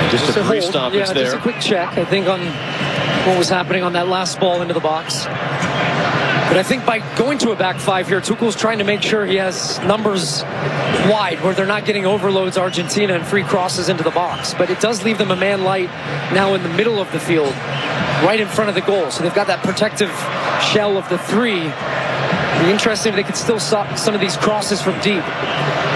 Just a brief stoppage there. Just a quick check, I think, on what was happening on that last ball into the box. But I think by going to a back five here, Tuchel's trying to make sure he has numbers wide where they're not getting overloads Argentina and free crosses into the box. But it does leave them a man light now in the middle of the field, right in front of the goal. So they've got that protective shell of the three. It'd be interesting if they could still stop some of these crosses from deep.